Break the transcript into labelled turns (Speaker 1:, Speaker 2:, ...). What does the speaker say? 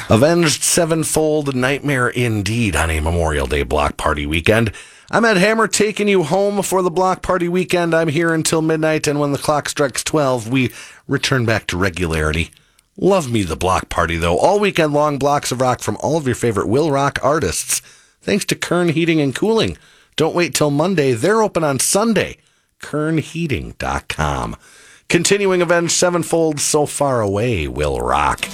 Speaker 1: Avenged Sevenfold, nightmare indeed on a Memorial Day block party weekend. I'm Ed Hammer taking you home for the block party weekend. I'm here until midnight, and when the clock strikes 12, we return back to regularity. Love me the block party, though. All weekend long, blocks of rock from all of your favorite Will Rock artists. Thanks to Kern Heating and Cooling. Don't wait till Monday. They're open on Sunday. KernHeating.com. Continuing Avenged Sevenfold, So Far Away, Will Rock.